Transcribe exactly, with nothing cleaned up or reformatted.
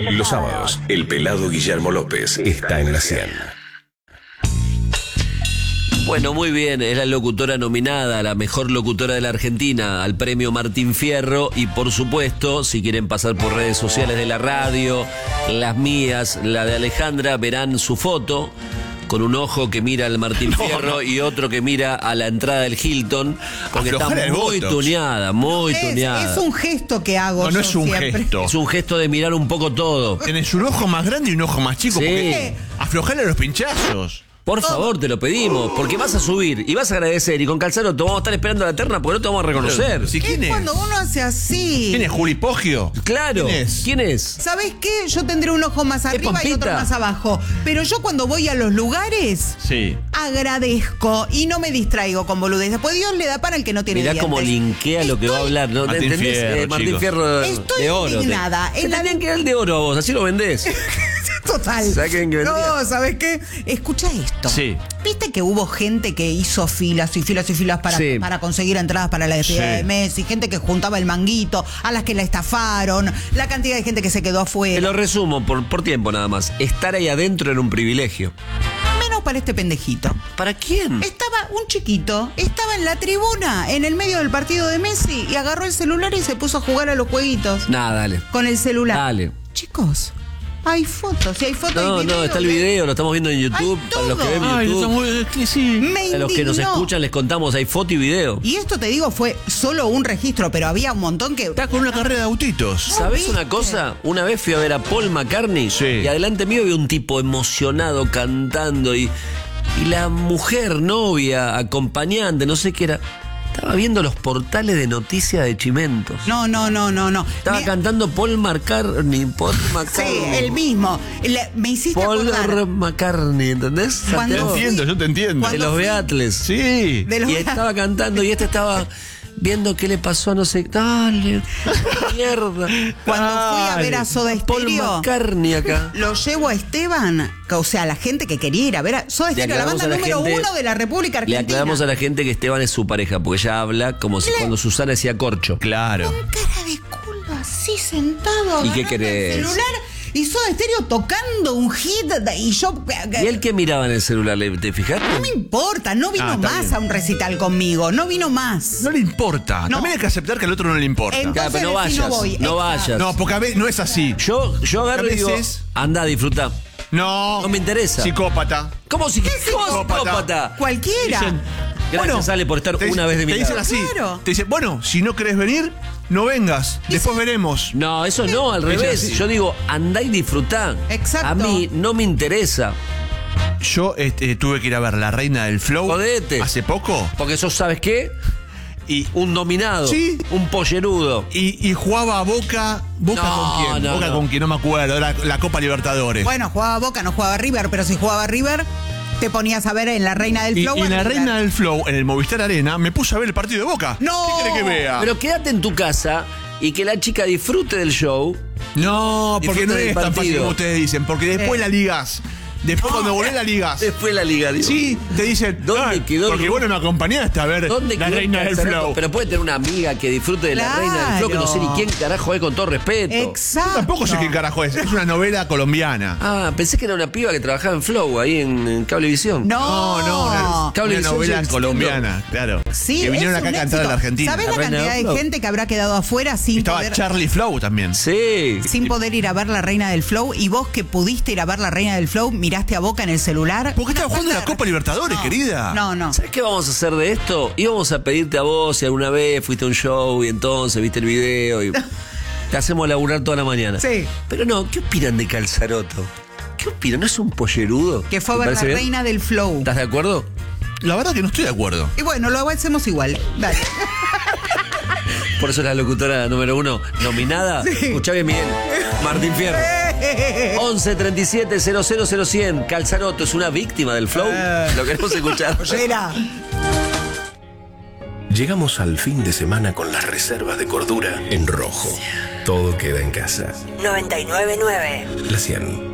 Los sábados, el pelado Guillermo López está en la cien. Bueno, muy bien, es la locutora nominada, la mejor locutora de la Argentina, al premio Martín Fierro. Y por supuesto, si quieren pasar por redes sociales de la radio, las mías, la de Alejandra, verán su foto con un ojo que mira al Martín no, Fierro no. y otro que mira a la entrada del Hilton, porque Aflojera está muy tuneada, muy es, tuneada. Es un gesto que hago. No, no yo es un siempre. gesto. Es un gesto de mirar un poco todo. Tenés un ojo más grande y un ojo más chico. Sí. Porque aflojale los pinchazos. Por favor, te lo pedimos, porque vas a subir y vas a agradecer, y con Calzaroto vamos a estar esperando a la terna porque no te vamos a reconocer. ¿Sí, quién es es? Cuando uno hace así. ¿Quién es, Juli Poggio? Claro. ¿Quién es? ¿Quién es? ¿Sabés qué? Yo tendré un ojo más arriba y otro más abajo. Pero yo cuando voy a los lugares, sí, agradezco y no me distraigo con boludeces. Pues Dios le da para el que no tiene Mirá dientes. cómo linkea lo que va a hablar, ¿no? Martín ¿Entendés? Fierro, Eh, Martín chicos. Fierro Estoy de oro. indignada. Te, En te la- tenían que dar el de oro a vos, así lo vendés. Total. ¿Saben qué vendría? No, ¿sabes qué? Escucha esto. Sí. ¿Viste que hubo gente que hizo filas y filas y filas para, Sí. para conseguir entradas para la despedida Sí. de Messi? Gente que juntaba el manguito, a las que la estafaron, la cantidad de gente que se quedó afuera. Te lo resumo por, por tiempo nada más. Estar ahí adentro era un privilegio. Menos para este pendejito. ¿Para quién? Estaba un chiquito, estaba en la tribuna, en el medio del partido de Messi, y agarró el celular y se puso a jugar a los jueguitos. Nada, dale. Con el celular. Dale. Chicos, hay fotos, y hay fotos No, y videos. no, está el video, lo estamos viendo en YouTube. Hay Para los que ven todo. Ay, YouTube. muy, sí. Me A los que nos indignó. escuchan les contamos, hay foto y video. Y esto te digo, fue solo un registro, pero había un montón que... Está con una carrera de autitos. ¿Sabés una cosa? Una vez fui a ver a Paul McCartney Sí. y adelante mío había un tipo emocionado cantando y, y la mujer, novia, acompañante, no sé qué era, estaba viendo los portales de noticias de Chimentos. No, no, no, no, no. Estaba Me- cantando Paul McCartney, Paul Sí, McCartney. el mismo. Le- me hiciste Paul acordar McCartney, ¿entendés? Cuando Te Santiago? fui- entiendo, yo te entiendo. De cuando los fui- Beatles. Sí. de los- Y estaba cantando y este estaba viendo qué le pasó a no sé. Dale, mierda. Cuando fui a ver a Soda Paul Stereo, McCartney acá. lo llevo a Esteban, que, o sea, la gente que quería ir a ver a Soda Le Stereo, la aclaramos banda a la número gente- uno de la República Le Argentina. aclaramos a la gente que Esteban es su pareja, porque ella habla como si cuando Susana decía corcho. Claro. Con cara de culo así sentado. ¿Y qué agarrando querés? el celular y Soda Stereo tocando un hit de- y yo... ¿Y él que miraba en el celular? ¿Le- ¿Te fijaste? No me importa, no vino Ah, está más bien. a un recital conmigo, no vino más. No le importa. No. También hay que aceptar que al otro no le importa. Entonces, Claro, pero no decí, no vayas, voy. no Exacto. vayas. No, porque a veces no es así. Yo, yo agarro A y digo, veces- anda, disfruta. No. No me interesa. Psicópata. ¿Cómo si psicópata? psicópata? Cualquiera. Dicen, Gracias, Ale, por estar te una dicen- vez de mi Te dicen lado. así. Claro. Te dicen, bueno, si no querés venir, no vengas. Después veremos. No, eso no, al Dicen revés. así. Yo digo, andá y disfrutá. Exacto. A mí no me interesa. Yo este, tuve que ir a ver La Reina del Flow. Jodete. Hace poco. Porque sos, ¿sabes qué? Y, Un dominado. Sí. Un pollerudo. y, y jugaba a Boca. ¿Boca No, con quién? no, Boca no. con quién, no me acuerdo. Era la Copa Libertadores. Bueno, jugaba Boca, no jugaba River, pero si jugaba River, te ponías a ver en la Reina del y, Flow. y a en la River. Reina del Flow, en el Movistar Arena, me puse a ver el partido de Boca. No. ¿Qué querés que vea? Pero quédate en tu casa y que la chica disfrute del show. no, porque Disfruta no del es tan fácil partido. como ustedes dicen. Porque después Eh. la ligas. Después cuando volvés la ligas. Después la liga, digo. Sí, te dicen, ¿Dónde "Ay, quedó el porque ru- vos no me acompañaste a ver ¿Dónde la quedó Reina del Calzaroto? Flow. Pero puede tener una amiga que disfrute de la Claro. Reina del Flow, que no sé ni quién carajo es, con todo respeto. Exacto. Yo tampoco sé qué carajo es. Es una novela colombiana. Ah, pensé que era una piba que trabajaba en Flow, ahí en, en Cablevisión. No, No, no, una, Cable una Visión novela sigue existiendo. colombiana, claro. Sí, que vinieron es acá a un cantar a la éxito. Argentina. ¿Sabés la La Reina cantidad del de Flow. gente que habrá quedado afuera sin Estaba poder... Charlie Flow también. Sí. Sin poder ir a ver la Reina del Flow, y vos que pudiste ir a ver la Reina del Flow, miraste a Boca en el celular. ¿Por qué estaba Una jugando la falta de Copa Libertadores, No, querida? No, no. ¿Sabes qué vamos a hacer de esto? Íbamos a pedirte a vos si alguna vez fuiste a un show y entonces viste el video y te hacemos laburar toda la mañana. Sí. Pero no, ¿qué opinan de Calzaroto? ¿Qué opinan? ¿No es un pollerudo? Que fue a ¿Te ver la parece bien? Reina del Flow. ¿Estás de acuerdo? La verdad que no estoy de acuerdo. Y bueno, lo hacemos igual. Dale. Por eso es la locutora número uno nominada. Sí. Escuchá bien, Miguel. Martín Fierro. once treinta y siete cero cero cero cien. Calzaroto es una víctima del flow. Lo queremos escuchar. Era. Llegamos al fin de semana con las reservas de cordura en rojo. Todo queda en casa. noventa y nueve punto nueve. La cien.